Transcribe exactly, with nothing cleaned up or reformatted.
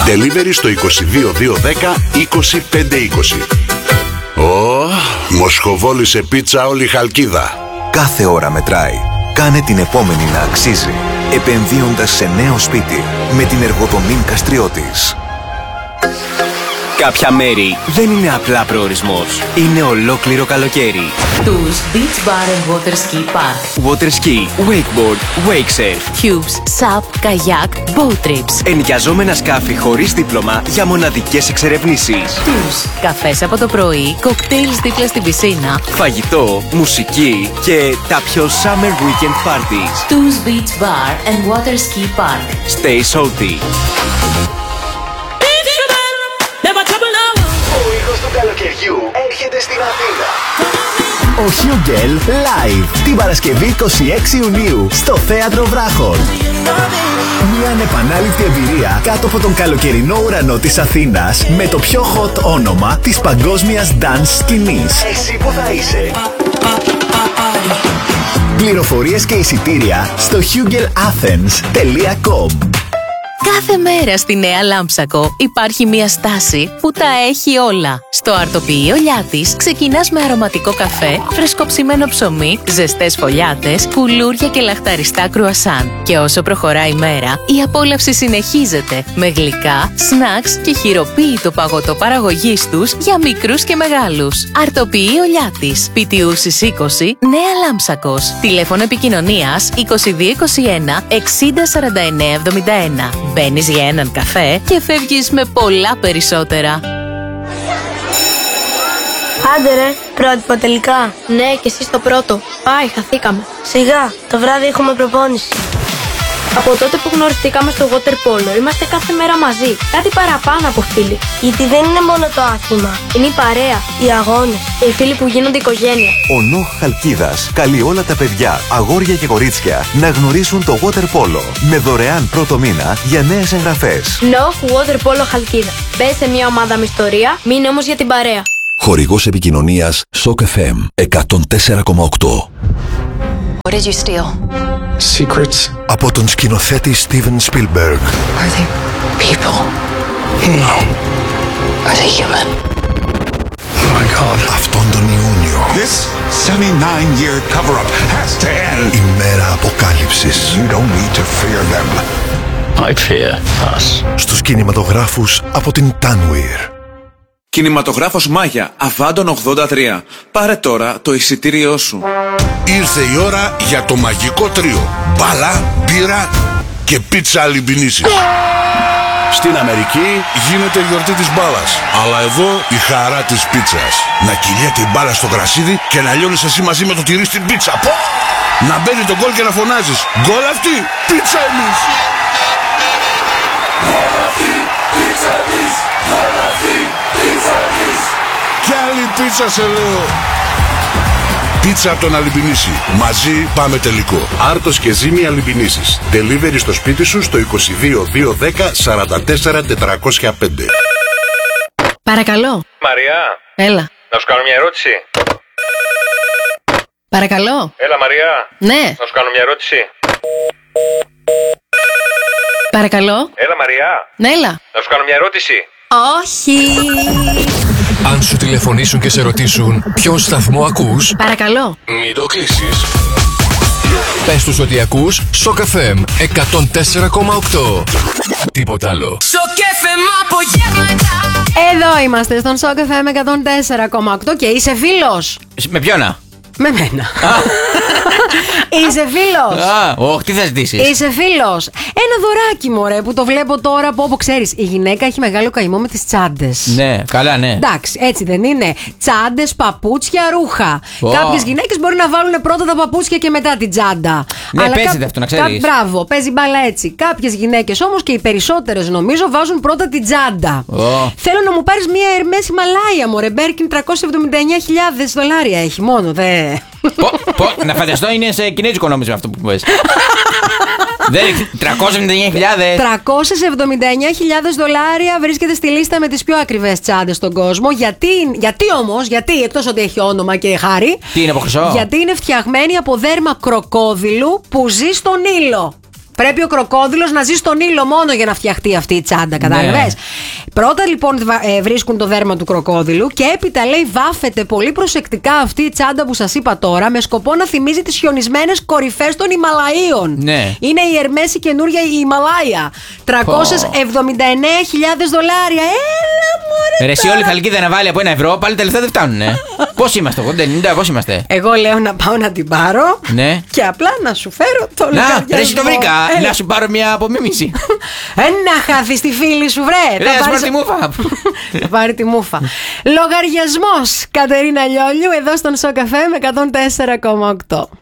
Delivery στο είκοσι δύο δύο δέκα είκοσι πέντε είκοσι. Ω, μοσχοβόλησε πίτσα όλη η Χαλκίδα. Κάθε ώρα μετράει. Κάνε την επόμενη να αξίζει, επενδύοντας σε νέο σπίτι με την Εργοδομήν Καστριώτης. Κάποια μέρη δεν είναι απλά προορισμός. Είναι ολόκληρο καλοκαίρι. Τους Beach Bar and Water Ski Park. Water ski, wakeboard, wake surf. Cubes, SUP, kayak, boat trips. Ενοικιαζόμενα σκάφη χωρίς δίπλωμα για μοναδικές εξερευνήσεις. Τους καφές από το πρωί, κοκτέιλς δίπλα στην πισίνα. Φαγητό, μουσική και τα πιο summer weekend parties. Τους Beach Bar and Water Ski Park. Stay salty. Καλοκαιριού έρχεται στην Αθήνα. Ο Hugel Live την Παρασκευή είκοσι έξι Ιουνίου στο Θέατρο Βράχων. Μια ανεπανάληπτη εμπειρία κάτω από τον καλοκαιρινό ουρανό της Αθήνας με το πιο hot όνομα της παγκόσμιας dance σκηνής. Εσύ που θα είσαι? Πληροφορίες και εισιτήρια στο hugel athens τελεία com. Κάθε μέρα στη Νέα Λάμψακο υπάρχει μια στάση που τα έχει όλα. Στο αρτοποιείο Λιάτης ξεκινάς με αρωματικό καφέ, φρεσκοψημένο ψωμί, ζεστές φωλιάτες, κουλούρια και λαχταριστά κρουασάν. Και όσο προχωράει η μέρα, η απόλαυση συνεχίζεται με γλυκά, σνακς και χειροποίητο παγωτό παραγωγής τους για μικρούς και μεγάλους. Αρτοποιείο Λιάτης, Πιτιούσης είκοσι, Νέα Λάμψακος. Τηλέφωνο επικοινωνίας είκοσι δύο είκοσι ένα εξήντα σαράντα εννέα εβδομήντα ένα. Μπαίνεις για έναν καφέ και φεύγεις με πολλά περισσότερα. Άντε ρε, πρότυπο τελικά. Ναι, και εσύ στο πρώτο. Πάει, χαθήκαμε. Σιγά, το βράδυ έχουμε προπόνηση. Από τότε που γνωριστήκαμε στο water polo, είμαστε κάθε μέρα μαζί. Κάτι παραπάνω από φίλοι. Γιατί δεν είναι μόνο το άθλημα. Είναι η παρέα, οι αγώνες και οι φίλοι που γίνονται οικογένεια. Ο Νοχ Χαλκίδας καλεί όλα τα παιδιά, αγόρια και κορίτσια να γνωρίσουν το water polo με δωρεάν πρώτο μήνα για νέες εγγραφές. Νοχ Water Polo Χαλκίδα. Μπες σε μια ομάδα με ιστορία, μείνε όμως για την παρέα. Χορηγός επικοινωνίας Σοκ εφ εμ εκατόν τέσσερα κόμμα οκτώ. What did you steal? Secrets. Από τον σκηνοθέτη Steven Spielberg. Are they people? No. Are they human? Oh my God. Αυτόν τον Ιούνιο. This seventy-nine year cover-up has to end. Ημέρα αποκάλυψης. You don't need to fear them. I fear us. Στους κινηματογράφους από την Tanweer. Κινηματογράφος Μάγια, Αβάντων ογδόντα τρία. Πάρε τώρα το εισιτήριό σου. Ήρθε η ώρα για το μαγικό τρίο. Μπάλα, μπύρα και πίτσα αλιμπινίσης. Στην Αμερική γίνεται η γιορτή της μπάλας, αλλά εδώ η χαρά της πίτσας. Να κυλιέται η μπάλα στο γρασίδι και να λιώνεις εσύ μαζί με το τυρί στην πίτσα. Πω! Να μπαίνει το γκολ και να φωνάζεις γκολ αυτή, πίτσα εμείς. Γκολ αυτή, πίτσα εμείς. Γκολ αυτή, πίτσα εμείς. Κι άλλη πίτσα σε λέω. Πίτσα από τον Αλιμπινίση. Μαζί πάμε τελικό. Άρτος και Ζήμη Αλιμπινίσης. Delivery στο σπίτι σου στο είκοσι δύο δύο δέκα σαράντα τέσσερα τετρακόσια πέντε. Παρακαλώ. Μαριά. Έλα. Να σου κάνω μια ερώτηση. Παρακαλώ. Έλα Μαριά. Ναι. Να σου κάνω μια ερώτηση. Παρακαλώ. Έλα Μαριά. Ναι, έλα. Να σου κάνω μια ερώτηση. Όχι. Αν σου τηλεφωνήσουν και σε ρωτήσουν ποιον σταθμό ακούς, παρακαλώ, μην το κλείσεις. Πες τους ότι ακούς Σοκ εφ εμ εκατόν τέσσερα κόμμα οκτώ. Τίποτα άλλο. Σοκ εφ εμ απογεύματα. Εδώ είμαστε στον Σοκ εφ εμ εκατόν τέσσερα κόμμα οκτώ και είσαι φίλος. Με ποιόνα? Με μένα. Είσαι φίλος. Α, όχι, τι θα ζητήσεις? Είσαι φίλος. Ένα δωράκι, μωρέ, που το βλέπω τώρα από όπου ξέρεις. Η γυναίκα έχει μεγάλο καημό με τις τσάντες. Ναι, καλά, ναι. Εντάξει, έτσι δεν είναι? Τσάντες, παπούτσια, ρούχα. Oh. Κάποιες γυναίκες μπορεί να βάλουν πρώτα τα παπούτσια και μετά την τσάντα. Ναι, αλλά παίζεται κά... αυτό, να ξέρεις. Κά... Μπράβο, παίζει μπάλα έτσι. Κάποιες γυναίκες όμως και οι περισσότερες νομίζω βάζουν πρώτα την τσάντα. Oh. Θέλω να μου πάρεις μια Hermès Himalaya, μωρέ. Μπέρκιν τριακόσιες εβδομήντα εννέα χιλιάδες δολάρια έχει μόνο, δε. Πω, πω, να φανταστώ είναι σε κινέζικο νόμισμα αυτό που πες. Δεν είναι τριακόσιες εβδομήντα εννέα χιλιάδες. τριακόσιες εβδομήντα εννέα χιλιάδες δολάρια βρίσκεται στη λίστα με τις πιο ακριβές τσάντες στον κόσμο. Γιατί, γιατί όμως, γιατί εκτός ότι έχει όνομα και χάρη. Τι είναι από χρυσό? Γιατί είναι φτιαγμένη από δέρμα κροκόδιλου που ζει στον ήλιο. Πρέπει ο κροκόδιλος να ζει στον ήλιο μόνο για να φτιαχτεί αυτή η τσάντα, κατάλαβες. Ναι. Πρώτα λοιπόν βρίσκουν το δέρμα του κροκόδιλου και έπειτα λέει βάφεται πολύ προσεκτικά αυτή η τσάντα που σας είπα τώρα με σκοπό να θυμίζει τις χιονισμένες κορυφές των Ιμαλαίων. Ναι. Είναι η Ερμές η καινούρια η Ιμαλάια. τριακόσιες εβδομήντα εννέα χιλιάδες δολάρια. Έλα μωρέ. Ρε εσύ όλη η Θαλκίδα να βάλει από ένα ευρώ, πάλι τα λεφτά δεν φτάνουνε. Πώς είμαστε, ογδόντα ενενήντα, πώς είμαστε? Εγώ λέω να πάω να την πάρω. Ναι. Και απλά να σου φέρω το λογαριασμό. Να, ρε εσύ το βρήκα. Έλα. Να σου πάρω μια απομίμηση. Ένα χάθη στη φίλη σου, βρε. Ρε, θα πάρει τη μούφα. Θα πάρει τη μούφα. Λογαριασμός Κατερίνα Λιόλιου εδώ στον Σοκαφέ με εκατόν τέσσερα κόμμα οκτώ.